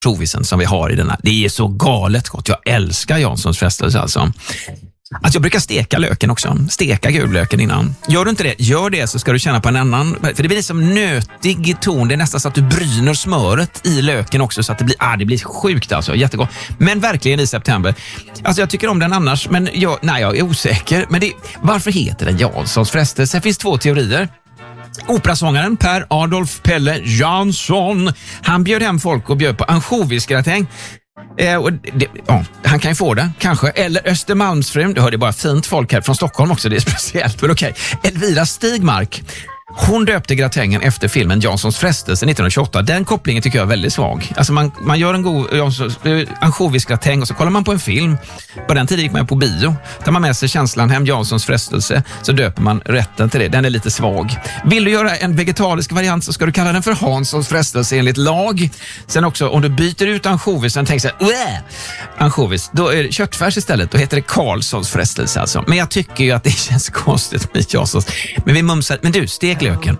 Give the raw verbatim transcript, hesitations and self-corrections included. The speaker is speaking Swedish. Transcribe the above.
ansjovisen som vi har i den här. Det är så galet gott. Jag älskar Janssons frestelse alltså. Alltså jag brukar steka löken också. Steka gulöken innan. Gör du inte det, gör det så ska du känna på en annan. För det blir liksom nötig ton. Det är nästan så att du bryner smöret i löken också. Så att det blir, ah, det blir sjukt alltså. Jättegott. Men verkligen i september. Alltså jag tycker om den annars. Men jag, nej, jag är osäker. Men det, varför heter den Janssons frestelse? Det finns två teorier. Operasångaren Per Adolf Pelle Jansson, han bjöd hem folk och bjöd på ansjovisgratäng. Eh, och det, ja, han kan ju få det, kanske. Eller Östermalmsfrun, du hörde bara fint folk här från Stockholm också, det är speciellt, men okej. Elvira Stigmark, hon döpte gratängen efter filmen Janssons frestelse nittonhundratjugoåtta. Den kopplingen tycker jag är väldigt svag. Alltså man, man gör en god ansjovisgratäng och så kollar man på en film. På den tiden gick man på bio. Tar man med sig känslan hem Janssons frestelse så döper man rätten till det. Den är lite svag. Vill du göra en vegetarisk variant så ska du kalla den för Hanssons frestelse enligt lag. Sen också om du byter ut ansjovisen, tänk så här, ansjovis, då är det köttfärs istället. Då heter det Karlssons frestelse alltså. Men jag tycker ju att det känns konstigt med Janssons. Men vi mumsar, men du, stek löken.